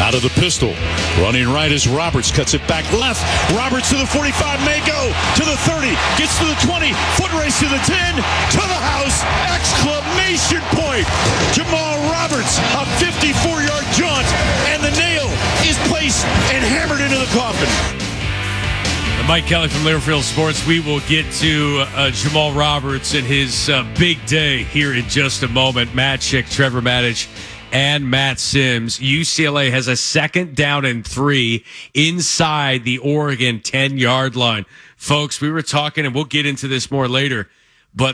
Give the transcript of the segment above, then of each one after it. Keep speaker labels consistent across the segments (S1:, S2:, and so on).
S1: Out of the pistol. Running right is Roberts. Cuts it back left. Roberts to the 45. May go to the 30. Gets to the 20. Foot race to the 10. To the house. Exclamation point. Jamal Roberts, a 54-yard jaunt. And the nail is placed and hammered into the coffin.
S2: Mike Kelly from Learfield Sports. We will get to Jamal Roberts and his big day here in just a moment. Matt Schick, Trevor Matich, and Matt Sims. UCLA has a 2nd down and 3 inside the Oregon 10-yard line. Folks, we were talking, and we'll get into this more later, but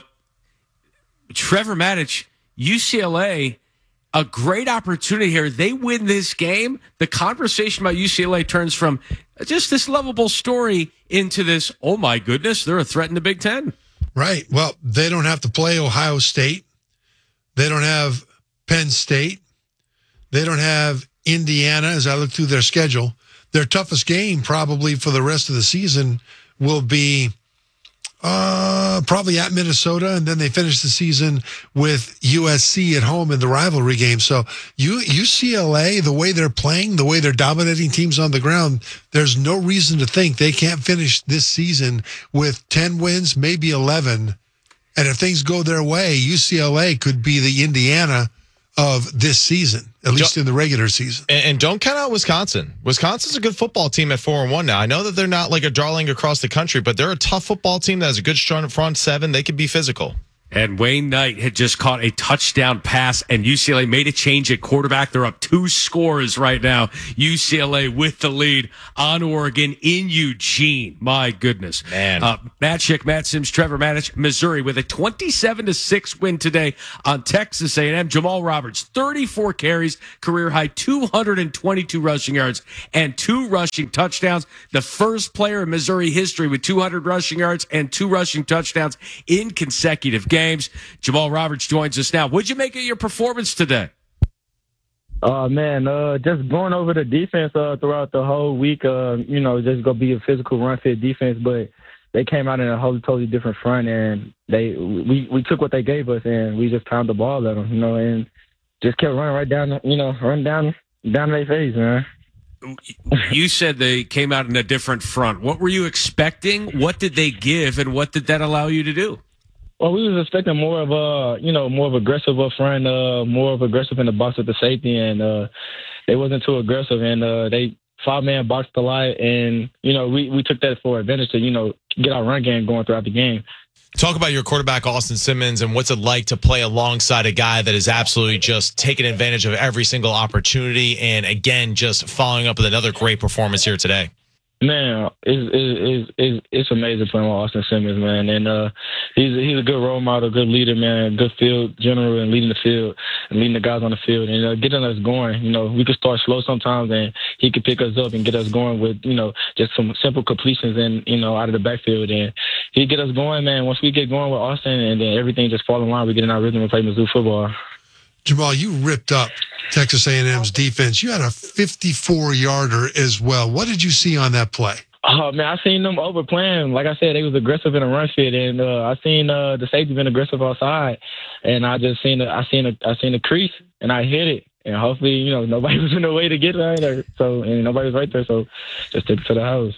S2: Trevor Matich, UCLA, a great opportunity here. They win this game. The conversation about UCLA turns from just this lovable story into this, oh my goodness, they're a threat in the Big Ten.
S3: Right. Well, they don't have to play Ohio State. They don't have Penn State. They don't have Indiana as I look through their schedule. Their toughest game probably for the rest of the season will be probably at Minnesota, and then they finish the season with USC at home in the rivalry game. So UCLA, the way they're playing, the way they're dominating teams on the ground, there's no reason to think they can't finish this season with 10 wins, maybe 11. And if things go their way, UCLA could be the Indiana of this season, at least in the regular season.
S4: And don't count out Wisconsin. Wisconsin's a good football team at 4-1 now. I know that they're not like a darling across the country, but they're a tough football team that has a good strong front seven. They could be physical.
S2: And Wayne Knight had just caught a touchdown pass, and UCLA made a change at quarterback. They're up 2 scores right now. UCLA with the lead on Oregon in Eugene. My goodness.
S4: Man.
S2: Matt Schick, Matt Sims, Trevor Matich, Missouri with a 27-6 win today on Texas A&M. Jamal Roberts, 34 carries, career high, 222 rushing yards, and 2 rushing touchdowns. The first player in Missouri history with 200 rushing yards and 2 rushing touchdowns in consecutive games. Jamal Roberts joins us now. What'd you make of your performance today?
S5: Just going over the defense throughout the whole week, just go be a physical run fit defense, but they came out in a totally different front, and we took what they gave us, and we just pounded the ball at them, and just kept running right down, run down their face, man.
S2: You said they came out in a different front. What were you expecting? What did they give, and what did that allow you to do?
S5: Well, we was expecting more of aggressive up front, more of aggressive in the box with the safety, and they wasn't too aggressive, and they 5-man boxed a lot, and we took that for advantage to get our run game going throughout the game.
S4: Talk about your quarterback, Austin Simmons, and what's it like to play alongside a guy that is absolutely just taking advantage of every single opportunity, and again, just following up with another great performance here today.
S5: Man, it's amazing playing with Austin Simmons, man, and he's a good role model, good leader, man, good field general, and leading the field and leading the guys on the field, and getting us going. We could start slow sometimes, and he could pick us up and get us going with just some simple completions and out of the backfield, and he get us going, man. Once we get going with Austin, and then everything just fall in line, we get in our rhythm and play Mizzou football.
S3: Jamal, you ripped up Texas A&M's defense. You had a 54-yarder as well. What did you see on that play?
S5: Oh, man, I seen them overplaying. Like I said, they was aggressive in a run fit, and I seen the safety been aggressive outside, and I seen a crease, and I hit it, and hopefully, nobody was in the way to get right there. So, and nobody was right there, so just took it to the house.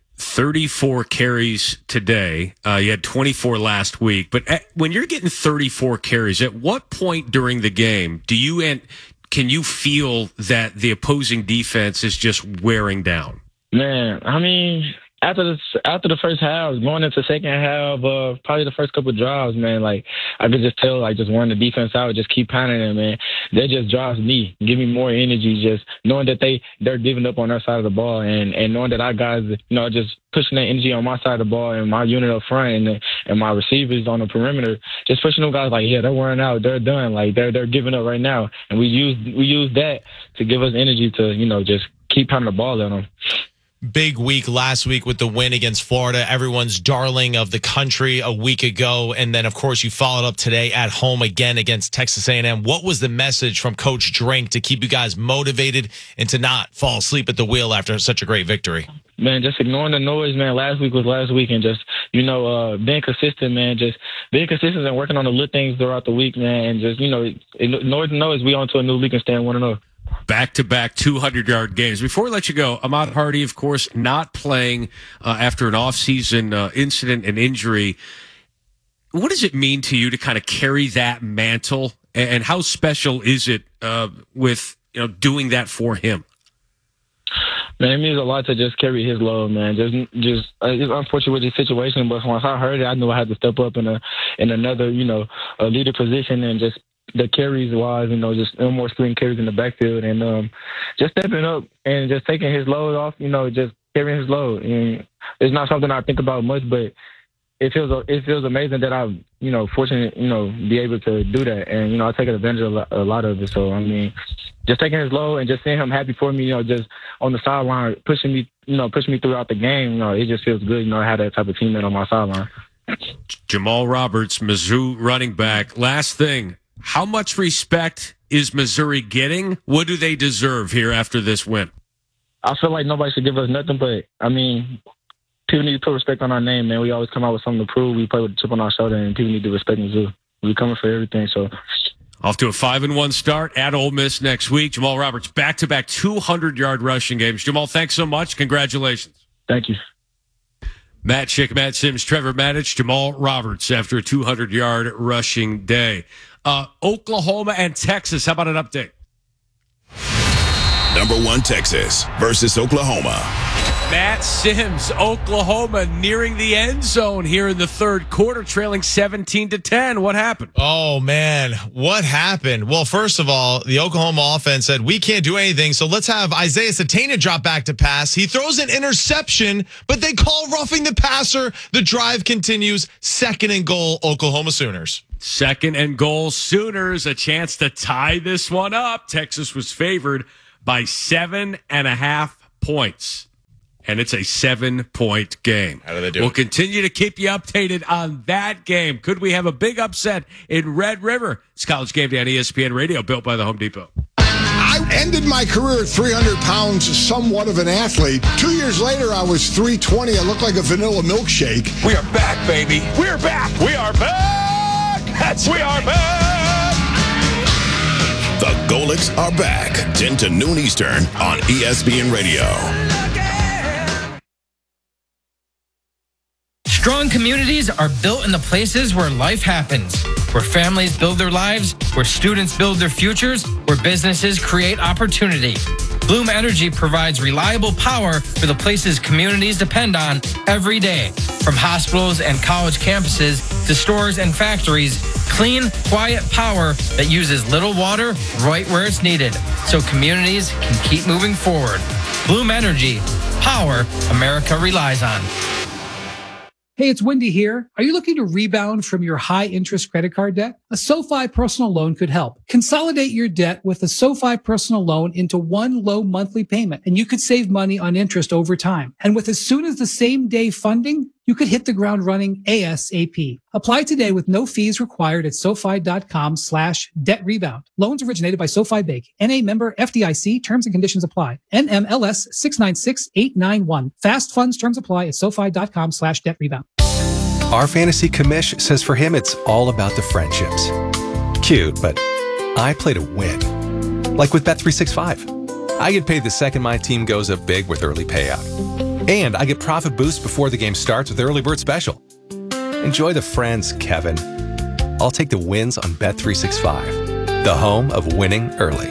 S2: 34 carries today. You had 24 last week. But when you're getting 34 carries, at what point during the game can you feel that the opposing defense is just wearing down?
S5: Man, I mean, after the first half, going into second half, probably the first couple of drives, man, like I could just tell, like just wearing the defense out, just keep pounding them, man. That just drives me, give me more energy, just knowing that they're giving up on their side of the ball, and knowing that our guys, just pushing that energy on my side of the ball and my unit up front and my receivers on the perimeter, just pushing them guys like, yeah, they're wearing out, they're done, like they're giving up right now, and we use that to give us energy to just keep pounding the ball at them.
S4: Big week last week with the win against Florida, everyone's darling of the country a week ago. And then, of course, you followed up today at home again against Texas A&M. What was the message from Coach Drink to keep you guys motivated and to not fall asleep at the wheel after such a great victory?
S5: Man, just ignoring the noise, man. Last week was last week, and just, being consistent, man. Just being consistent and working on the little things throughout the week, man. And just, ignoring the noise, we on to a new league and staying 1-0.
S2: back-to-back 200-yard games. Before we let you go, Ahmad Hardy, of course, not playing after an off-season incident and injury. What does it mean to you to kind of carry that mantle, and how special is it with doing that for him?
S5: Man, it means a lot to just carry his load, man. Just it's unfortunate with the situation, but once I heard it, I knew I had to step up in another, a leader position, and just the carries wise, just no more screen carries in the backfield, and just stepping up and just taking his load off, just carrying his load. And it's not something I think about much, but it feels amazing that I'm, fortunate, be able to do that, and I take advantage of a lot of it. So I mean, just taking his load and just seeing him happy for me, just on the sideline, pushing me throughout the game. It just feels good, I have that type of teammate on my sideline.
S2: Jamal Roberts, Mizzou running back. Last thing, how much respect is Missouri getting? What do they deserve here after this win?
S5: I feel like nobody should give us nothing, but I mean, people need to put respect on our name, man. We always come out with something to prove. We play with a chip on our shoulder, and people need to respect Mizzou. We're coming for everything, so.
S2: Off to a 5-1 start at Ole Miss next week. Jamal Roberts, back-to-back 200-yard rushing games. Jamal, thanks so much. Congratulations.
S5: Thank you.
S2: Matt Schick, Matt Sims, Trevor Matich, Jamal Roberts after a 200-yard rushing day. Oklahoma and Texas, how about an update?
S6: Number 1 Texas versus Oklahoma.
S2: Matt Sims, Oklahoma nearing the end zone here in the third quarter, trailing 17-10. What happened?
S4: Oh, man. What happened? Well, first of all, the Oklahoma offense said, we can't do anything, so let's have Isaiah Satana drop back to pass. He throws an interception, but they call roughing the passer. The drive continues. 2nd and goal, Oklahoma Sooners.
S2: 2nd and goal, Sooners. A chance to tie this one up. Texas was favored by 7.5 points. And it's a 7-point game.
S4: How do they do?
S2: We'll continue to keep you updated on that game. Could we have a big upset in Red River? It's College Game Day on ESPN Radio, built by the Home Depot.
S7: I ended my career at 300 pounds, somewhat of an athlete. 2 years later, I was 320. I looked like a vanilla milkshake.
S1: We are back, baby. We're back. We are back. We are back.
S6: The Golics are back. 10 to noon Eastern on ESPN Radio.
S8: Strong communities are built in the places where life happens, where families build their lives, where students build their futures, where businesses create opportunity. Bloom Energy provides reliable power for the places communities depend on every day. From hospitals and college campuses to stores and factories, clean, quiet power that uses little water right where it's needed, so communities can keep moving forward. Bloom Energy, power America relies on.
S9: Hey, it's Wendy here. Are you looking to rebound from your high-interest credit card debt? A SoFi personal loan could help. Consolidate your debt with a SoFi personal loan into one low monthly payment, and you could save money on interest over time. And with as soon as the same day funding, you could hit the ground running ASAP. Apply today with no fees required at SoFi.com/debt rebound. Loans originated by SoFi Bank. NA member FDIC. Terms and conditions apply. NMLS 696891. Fast funds terms apply at SoFi.com/debt rebound.
S10: Our fantasy commish says for him it's all about the friendships. Cute, but I play to win. Like with Bet365. I get paid the second my team goes up big with early payout. And I get profit boost before the game starts with Early Bird Special. Enjoy the friends, Kevin. I'll take the wins on Bet365, the home of winning early.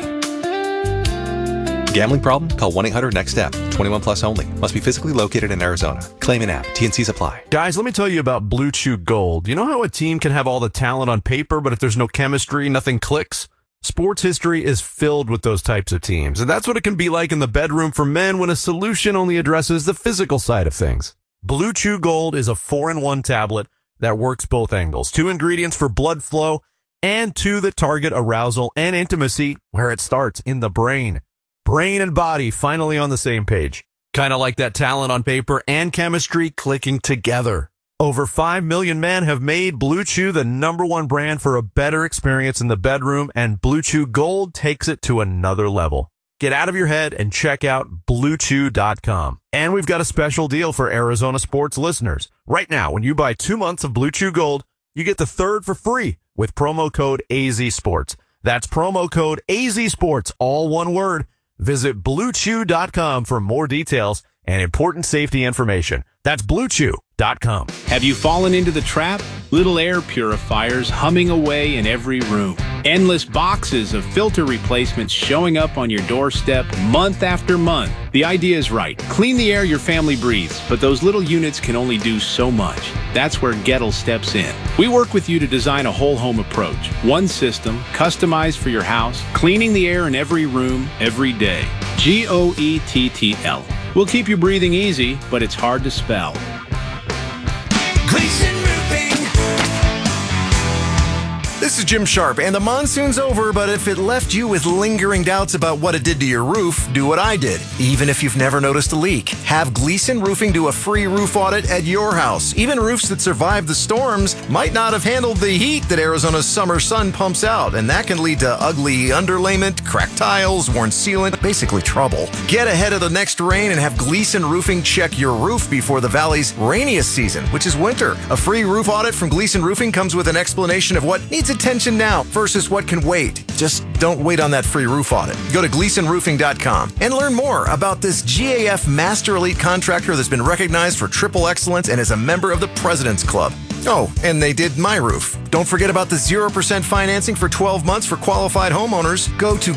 S10: Gambling problem? Call 1-800-NEXT-STEP. 21 plus only. Must be physically located in Arizona. Claim and app. TNCs apply.
S11: Guys, let me tell you about Blue Chew Gold. You know how a team can have all the talent on paper, but if there's no chemistry, nothing clicks? Sports history is filled with those types of teams, and that's what it can be like in the bedroom for men when a solution only addresses the physical side of things. Blue Chew Gold is a 4-in-1 tablet that works both angles. 2 ingredients for blood flow and 2 that target arousal and intimacy where it starts, in the brain. Brain and body finally on the same page. Kind of like that talent on paper and chemistry clicking together. Over 5 million men have made Blue Chew the #1 brand for a better experience in the bedroom, and Blue Chew Gold takes it to another level. Get out of your head and check out BlueChew.com. And we've got a special deal for Arizona sports listeners. Right now, when you buy 2 months of Blue Chew Gold, you get the 3rd for free with promo code AZSports. That's promo code AZSports, all one word. Visit BlueChew.com for more details and important safety information. That's BlueChew.com.
S12: Have you fallen into the trap? Little air purifiers humming away in every room. Endless boxes of filter replacements showing up on your doorstep month after month. The idea is right. Clean the air your family breathes, but those little units can only do so much. That's where Gettle steps in. We work with you to design a whole home approach. One system, customized for your house, cleaning the air in every room, every day. Gettl. We'll keep you breathing easy, but it's hard to spell.
S13: Gleason Roofing. This is Jim Sharp, and the monsoon's over, but if it left you with lingering doubts about what it did to your roof, do what I did. Even if you've never noticed a leak, have Gleason Roofing do a free roof audit at your house. Even roofs that survived the storms might not have handled the heat that Arizona's summer sun pumps out, and that can lead to ugly underlayment, cracked tiles, worn sealant, basically trouble. Get ahead of the next rain and have Gleason Roofing check your roof before the valley's rainiest season, which is winter. A free roof audit from Gleason Roofing comes with an explanation of what needs attention now versus what can wait. Just don't wait on that free roof audit. Go to GleasonRoofing.com and learn more about this GAF Master Elite contractor that's been recognized for triple excellence and is a member of the President's Club. Oh, and they did my roof. Don't forget about the 0% financing for 12 months for qualified homeowners. Go to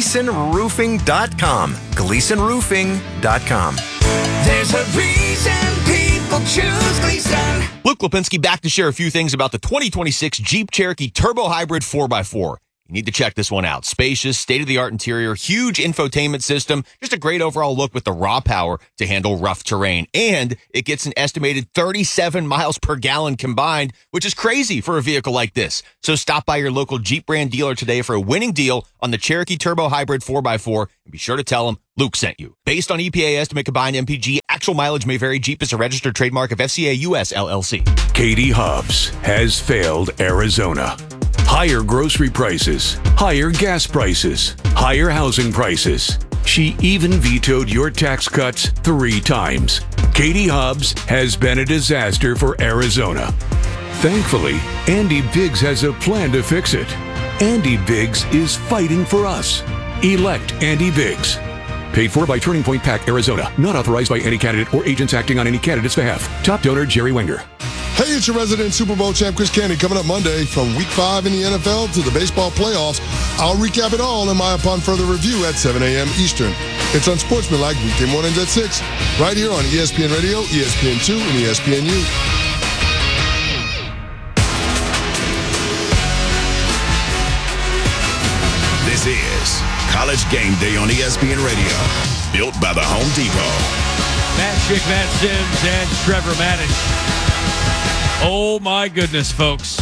S13: GleasonRoofing.com. GleasonRoofing.com.
S14: There's a reason people choose Gleason.
S15: Luke Lipinski back to share a few things about the 2026 Jeep Cherokee Turbo Hybrid 4x4. You need to check this one out. Spacious, state-of-the-art interior, huge infotainment system, just a great overall look with the raw power to handle rough terrain. And it gets an estimated 37 miles per gallon combined, which is crazy for a vehicle like this. So stop by your local Jeep brand dealer today for a winning deal on the Cherokee Turbo Hybrid 4x4, and be sure to tell them Luke sent you. Based on EPA estimate combined MPG, actual mileage may vary. Jeep is a registered trademark of FCA US LLC.
S16: Katie Hobbs has failed Arizona. Higher grocery prices, higher gas prices, higher housing prices. She even vetoed your tax cuts 3 times. Katie Hobbs has been a disaster for Arizona. Thankfully, Andy Biggs has a plan to fix it. Andy Biggs is fighting for us. Elect Andy Biggs. Paid for by Turning Point PAC, Arizona. Not authorized by any candidate or agents acting on any candidate's behalf. Top donor, Jerry Wenger.
S7: Hey, it's your resident Super Bowl champ, Chris Candy, coming up Monday from Week 5 in the NFL to the baseball playoffs. I'll recap it all in my Upon Further review at 7 a.m. Eastern. It's Unsportsmanlike weekday mornings at 6, right here on ESPN Radio, ESPN2, and ESPNU.
S6: This is College Game Day on ESPN Radio, built by the Home Depot.
S2: Matt Schick, Matt Sims, and Trevor Maddich. Oh, my goodness, folks.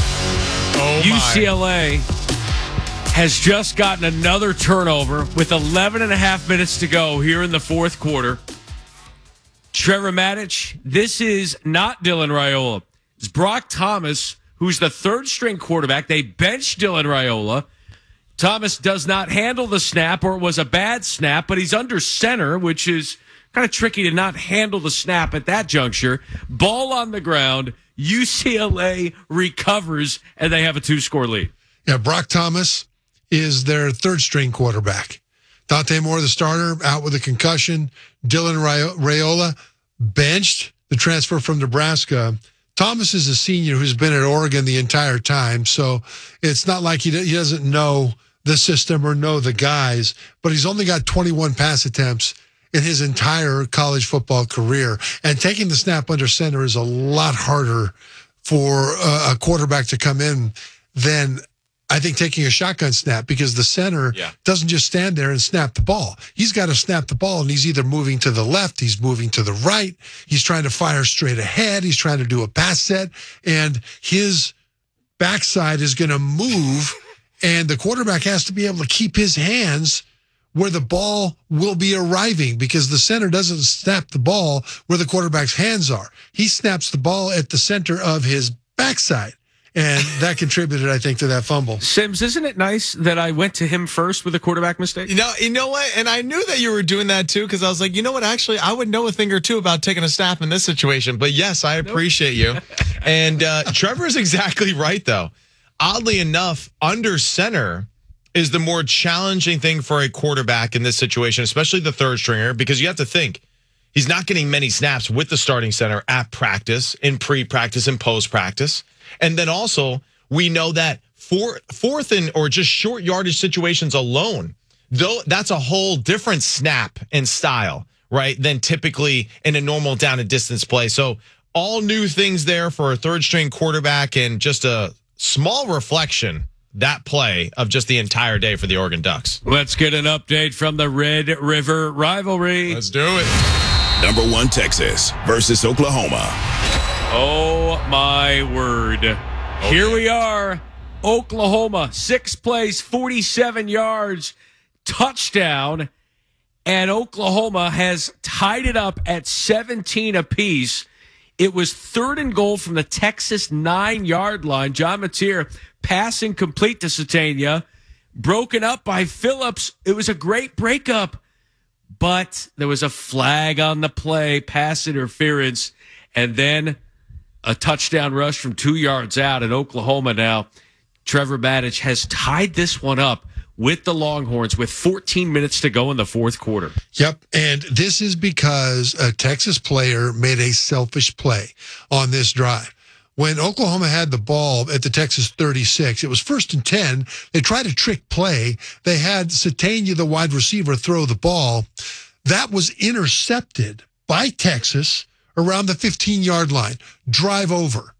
S2: UCLA has just gotten another turnover with 11 and a half minutes to go here in the fourth quarter. Trevor Maddich, this is not Dylan Raiola. It's Brock Thomas, who's the third-string quarterback. They benched Dylan Raiola. Thomas does not handle the snap, or it was a bad snap, but he's under center, which is kind of tricky to not handle the snap at that juncture. Ball on the ground. UCLA recovers, and they have a 2-score lead.
S3: Yeah, Brock Thomas is their third-string quarterback. Dante Moore, the starter, out with a concussion. Dylan Raiola benched, the transfer from Nebraska. Thomas is a senior who's been at Oregon the entire time, so it's not like he doesn't know the system or know the guys, but he's only got 21 pass attempts in his entire college football career. And taking the snap under center is a lot harder for a quarterback to come in than, I think, taking a shotgun snap, because the center doesn't just stand there and snap the ball. He's got to snap the ball, and he's either moving to the left, he's moving to the right, he's trying to fire straight ahead, he's trying to do a pass set, and his backside is going to move, and the quarterback has to be able to keep his hands where the ball will be arriving, because the center doesn't snap the ball where the quarterback's hands are. He snaps the ball at the center of his backside. And that contributed, I think, to that fumble.
S2: Sims, isn't it nice that I went to him first with a quarterback mistake?
S4: You know what? And I knew that you were doing that too, because I was like, you know what? Actually, I would know a thing or two about taking a snap in this situation. But yes, I appreciate you. And Trevor's exactly right, though. Oddly enough, under center, is the more challenging thing for a quarterback in this situation, especially the third stringer, because you have to think he's not getting many snaps with the starting center at practice, in pre-practice, and post-practice. And then also, we know that fourth and or just short yardage situations alone, though, that's a whole different snap and style, right, than typically in a normal down and distance play. So all new things there for a third string quarterback, and just a small reflection, that play, of just the entire day for the Oregon Ducks.
S2: Let's get an update from the Red River rivalry.
S4: Let's do it.
S6: Number 1 Texas versus Oklahoma.
S2: Oh, my word. Here we are. Oklahoma, 6 plays, 47 yards, touchdown. And Oklahoma has tied it up at 17 apiece. It was 3rd and goal from the Texas 9-yard line. John Mateer passing complete to Satania. Broken up by Phillips. It was a great breakup. But there was a flag on the play, pass interference, and then a touchdown rush from 2 yards out. In Oklahoma now, Trevor Matich has tied this one up with the Longhorns with 14 minutes to go in the fourth quarter.
S3: Yep, and this is because a Texas player made a selfish play on this drive. When Oklahoma had the ball at the Texas 36, it was 1st and 10. They tried a trick play. They had Satania, the wide receiver, throw the ball. That was intercepted by Texas around the 15-yard line. Drive over.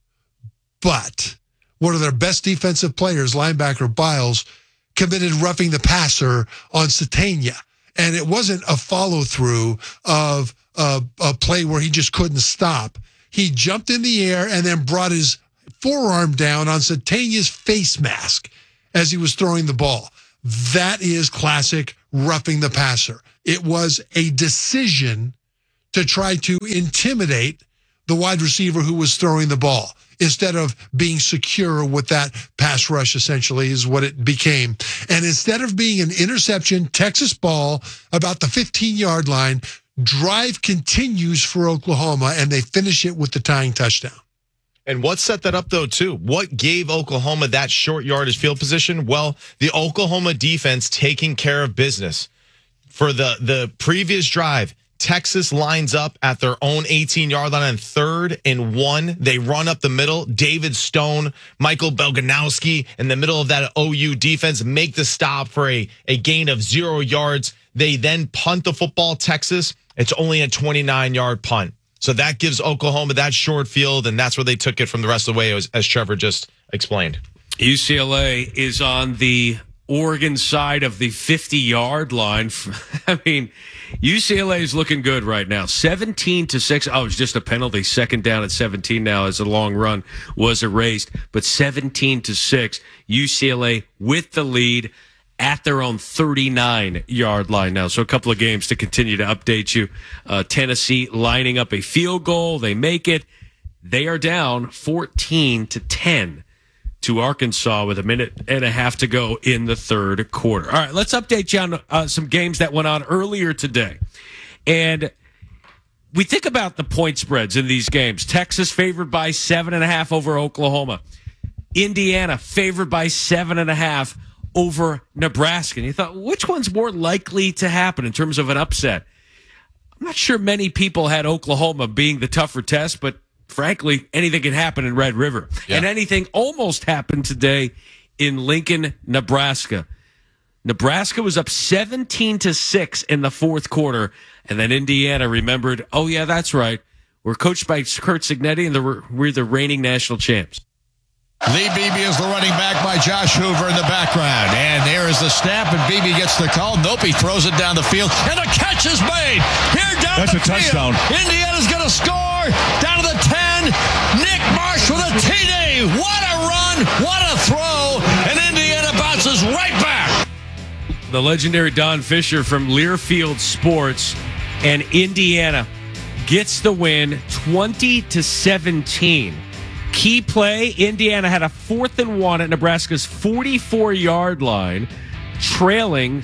S3: But one of their best defensive players, linebacker Biles, committed roughing the passer on Satania. And it wasn't a follow-through of a play where he just couldn't stop. He jumped in the air and then brought his forearm down on Satania's face mask as he was throwing the ball. That is classic roughing the passer. It was a decision to try to intimidate the wide receiver who was throwing the ball instead of being secure with that pass rush, essentially, is what it became. And instead of being an interception, Texas ball about the 15-yard line, drive continues for Oklahoma, and they finish it with the tying touchdown.
S4: And what set that up, though, too? What gave Oklahoma that short yardage field position? Well, the Oklahoma defense taking care of business. For the previous drive, Texas lines up at their own 18-yard line on 3rd and 1. They run up the middle. David Stone, Michael Belganowski in the middle of that OU defense make the stop for a gain of 0 yards. They then punt the football, Texas. It's only a 29-yard punt. So that gives Oklahoma that short field, and that's where they took it from the rest of the way, as Trevor just explained.
S2: UCLA is on the Oregon side of the 50-yard line. I mean, UCLA is looking good right now. 17-6. Oh, it's just a penalty. 2nd down at 17 now as a long run was erased. But 17-6. UCLA with the lead at their own 39-yard line now. So a couple of games to continue to update you. Tennessee lining up a field goal. They make it. They are down 14-10 to Arkansas with a minute and a half to go in the third quarter. All right, let's update you on some games that went on earlier today. And we think about the point spreads in these games. Texas favored by 7.5 over Oklahoma. Indiana favored by 7.5 over Nebraska. And you thought, which one's more likely to happen in terms of an upset? I'm not sure many people had Oklahoma being the tougher test, but frankly, anything can happen in Red River. Yeah. And anything almost happened today in Lincoln, Nebraska. Nebraska was up 17-6 in the fourth quarter, and then Indiana remembered, oh, yeah, that's right. We're coached by Curt Cignetti, and we're the reigning national champs.
S17: Lee Beebe is the running back by Josh Hoover in the background. And there is the snap, and Beebe gets the call. Nope, he throws it down the field, and the catch is made. Here down the field. That's a touchdown. Indiana's going to score. Down to the 10. Nick Marsh with a TD. What a run. What a throw. And Indiana bounces right back.
S2: The legendary Don Fisher from Learfield Sports, and Indiana gets the win 20-17. Key play, Indiana had a 4th and 1 at Nebraska's 44-yard line, trailing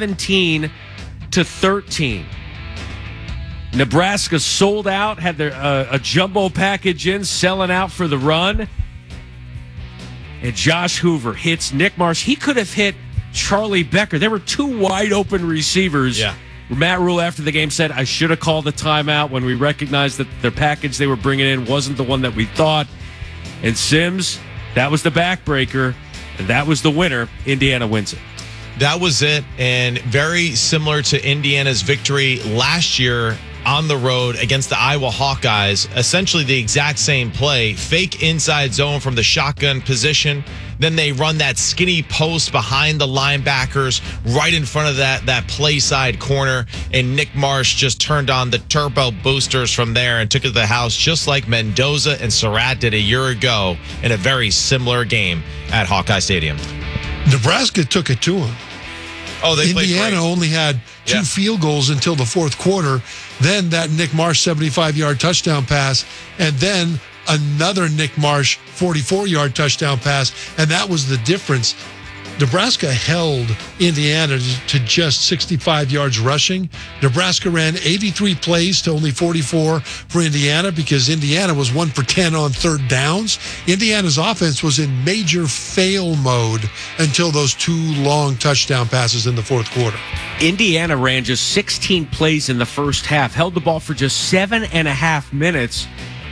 S2: 17-13. Nebraska sold out, had their a jumbo package in, selling out for the run. And Josh Hoover hits Nick Marsh. He could have hit Charlie Becker. There were two wide open receivers.
S4: Yeah.
S2: Matt Rule, after the game, said, I should have called the timeout when we recognized that their package they were bringing in wasn't the one that we thought. And Sims, that was the backbreaker, and that was the winner. Indiana wins it.
S4: That was it, and very similar to Indiana's victory last year on the road against the Iowa Hawkeyes. Essentially the exact same play. Fake inside zone from the shotgun position. Then they run that skinny post behind the linebackers right in front of that play side corner. And Nick Marsh just turned on the turbo boosters from there and took it to the house, just like Mendoza and Surratt did a year ago in a very similar game at Hawkeye Stadium.
S3: Nebraska took it to him.
S4: Oh, they played
S3: Indiana
S4: great.
S3: only had two field goals until the fourth quarter. Then that Nick Marsh 75-yard touchdown pass, and then another Nick Marsh 44-yard touchdown pass, and that was the difference. Nebraska held Indiana to just 65 yards rushing. Nebraska ran 83 plays to only 44 for Indiana because Indiana was 1 for 10 on third downs. Indiana's offense was in major fail mode until those two long touchdown passes in the fourth quarter.
S2: Indiana ran just 16 plays in the first half, held the ball for just 7.5 minutes,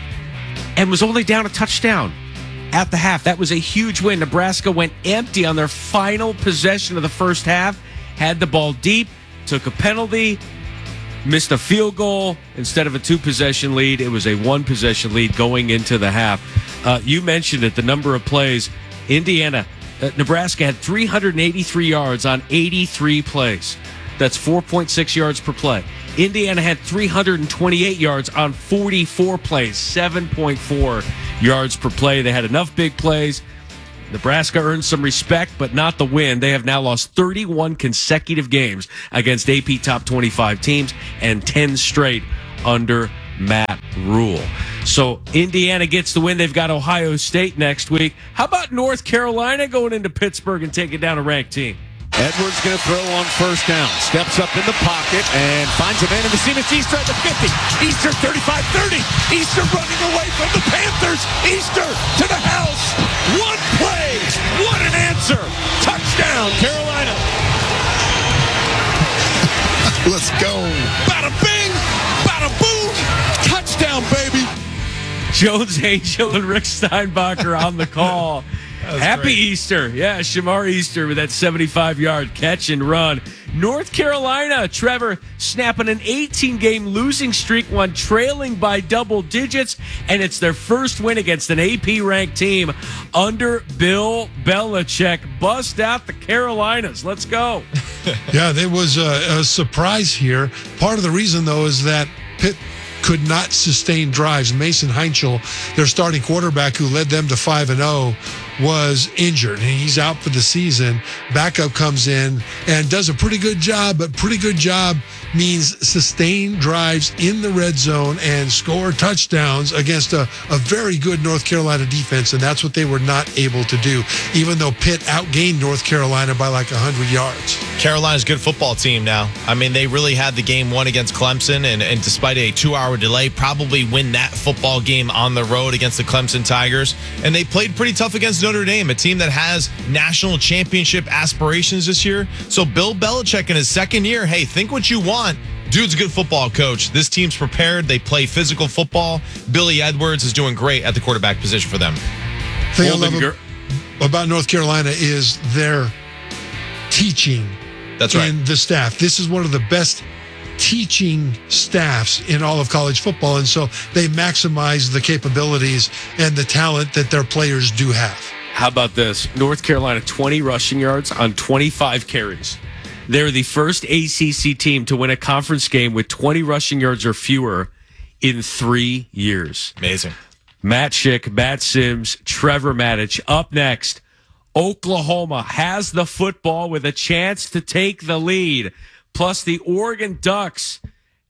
S2: and was only down a touchdown at the half. That was a huge win. Nebraska went empty on their final possession of the first half, had the ball deep, took a penalty, missed a field goal. Instead of a 2-possession lead, it was a 1-possession lead going into the half. You mentioned it, the number of plays. Nebraska had 383 yards on 83 plays. That's 4.6 yards per play. Indiana had 328 yards on 44 plays, 7.4 yards per play. They had enough big plays. Nebraska earned some respect, but not the win. They have now lost 31 consecutive games against AP top 25 teams and 10 straight under Matt Rule. So Indiana gets the win. They've got Ohio State next week. How about North Carolina going into Pittsburgh and taking down a ranked team?
S1: Edwards going to throw on first down. Steps up in the pocket and finds a man in the seam. It's Easter at the 50. Easter 35-30. Easter running away from the Panthers. Easter to the house. One play. What an answer. Touchdown, Carolina.
S7: Let's go.
S1: Bada bing. Bada boom. Touchdown, baby.
S2: Jones Angel and Rick Steinbacher on the call. Happy
S4: great.
S2: Easter. Yeah, Shamar Easter with that 75-yard catch and run. North Carolina, Trevor, snapping an 18-game losing streak, one trailing by double digits, and it's their first win against an AP-ranked team under Bill Belichick. Bust out the Carolinas. Let's go.
S3: Yeah, there was a surprise here. Part of the reason, though, is that Pitt could not sustain drives. Mason Heinchel, their starting quarterback who led them to 5-0, was injured, and he's out for the season. Backup comes in and does a pretty good job, but pretty good job means sustain drives in the red zone and score touchdowns against a very good North Carolina defense, and that's what they were not able to do, even though Pitt outgained North Carolina by like 100 yards.
S4: Carolina's a good football team now. I mean, they really had the game won against Clemson, and despite a 2-hour delay, probably win that football game on the road against the Clemson Tigers. And they played pretty tough against Notre Dame, a team that has national championship aspirations this year. So Bill Belichick in his second year, hey, think what you want. Dude's a good football coach. This team's prepared. They play physical football. Billy Edwards is doing great at the quarterback position for them.
S3: The thing I love about North Carolina is their teaching.
S4: That's right.
S3: And the staff. This is one of the best teaching staffs in all of college football, and so they maximize the capabilities and the talent that their players do have.
S2: How about this? North Carolina, 20 rushing yards on 25 carries. They're the first ACC team to win a conference game with 20 rushing yards or fewer in 3 years.
S4: Amazing.
S2: Matt Schick, Matt Sims, Trevor Maddich. Up next, Oklahoma has the football with a chance to take the lead. Plus the Oregon Ducks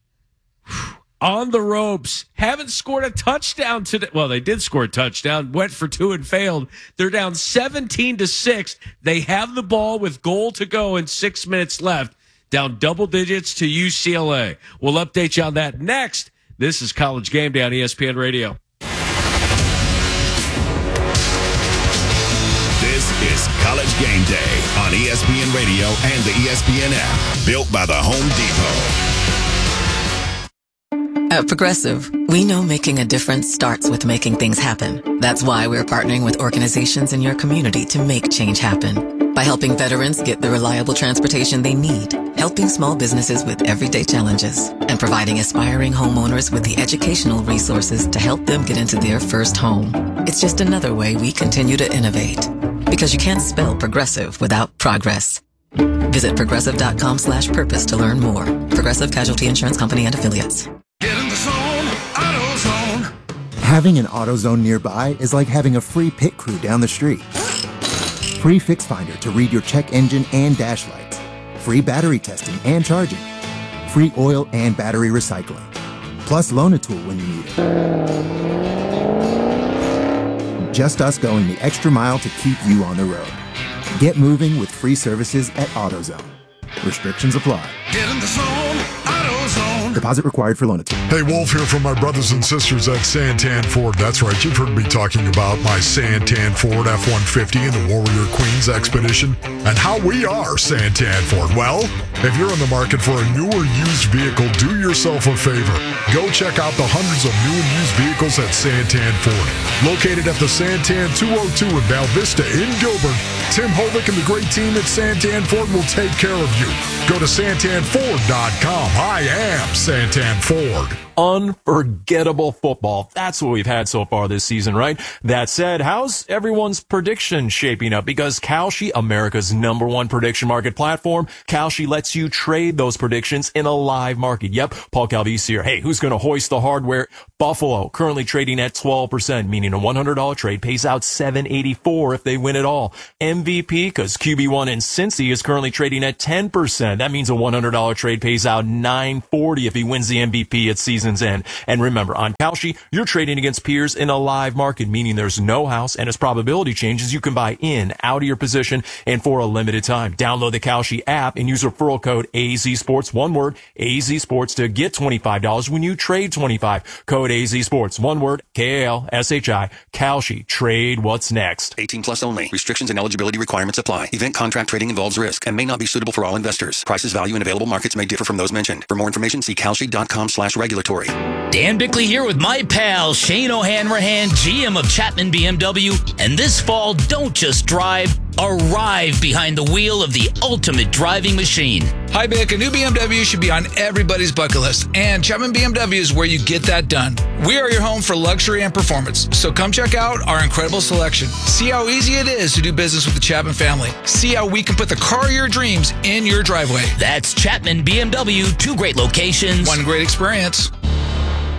S2: on the ropes. Haven't scored a touchdown today. Well, they did score a touchdown, went for 2 and failed. They're down 17-6. They have the ball with goal to go and 6 minutes left. Down double digits to UCLA. We'll update you on that next. This is College Game Day on ESPN Radio.
S6: This is College Game Day on ESPN Radio and the ESPN app. Built by the Home Depot.
S18: At Progressive, we know making a difference starts with making things happen. That's why we're partnering with organizations in your community to make change happen. By helping veterans get the reliable transportation they need, helping small businesses with everyday challenges, and providing aspiring homeowners with the educational resources to help them get into their first home. It's just another way we continue to innovate. Because you can't spell progressive without progress. Visit progressive.com/purpose to learn more. Progressive Casualty Insurance Company and Affiliates.
S14: Get in the zone, AutoZone.
S19: Having an AutoZone nearby is like having a free pit crew down the street. Free Fix Finder to read your check engine and dash lights. Free battery testing and charging. Free oil and battery recycling. Plus Loan-A-Tool when you need it. Just us going the extra mile to keep you on the road. Get moving with free services at AutoZone. Restrictions apply.
S14: Get in the zone, AutoZone.
S19: Deposit required for Loan-A-Tool.
S7: Hey, Wolf here from my brothers and sisters at Santan Ford. That's right, you've heard me talking about my Santan Ford F-150 and the Warrior Queens Expedition and how we are Santan Ford. Well, if you're in the market for a new or used vehicle, do yourself a favor. Go check out the hundreds of new and used vehicles at Santan Ford. Located at the Santan 202 in Val Vista in Gilbert, Tim Hovick and the great team at Santan Ford will take care of you. Go to santanford.com. I am Santan Ford.
S11: Unforgettable football. That's what we've had so far this season, right? That said, how's everyone's prediction shaping up? Because Kalshi, America's #1 prediction market platform, Kalshi lets you trade those predictions in a live market. Yep, Paul Calvisi here. Hey, who's going to hoist the hardware? Buffalo, currently trading at 12%, meaning a $100 trade pays out $784 if they win it all. MVP, because QB1 in Cincy is currently trading at 10%. That means a $100 trade pays out $940 if he wins the MVP at season's end. And remember, on Kalshi, you're trading against peers in a live market, meaning there's no house, and as probability changes, you can buy in, out of your position, and for a limited time. Download the Kalshi app and use referral code AZSports, one word, AZSports, to get $25 when you trade $25. Code AZSports, one word, KALSHI, Kalshi. Trade what's next.
S20: 18 plus only. Restrictions and eligibility requirements apply. Event contract trading involves risk and may not be suitable for all investors. Prices, value, and available markets may differ from those mentioned. For more information, see kalshi.com/regulatory.
S21: Dan Bickley here with my pal Shane O'Hanrahan, GM of Chapman BMW. And this fall, don't just drive, arrive behind the wheel of the ultimate driving machine.
S22: Hi, Bick. A new BMW should be on everybody's bucket list, and Chapman BMW is where you get that done. We are your home for luxury and performance, so come check out our incredible selection. See how easy it is to do business with the Chapman family. See how we can put the car of your dreams in your driveway.
S21: That's Chapman BMW, 2 great locations,
S22: 1 great experience.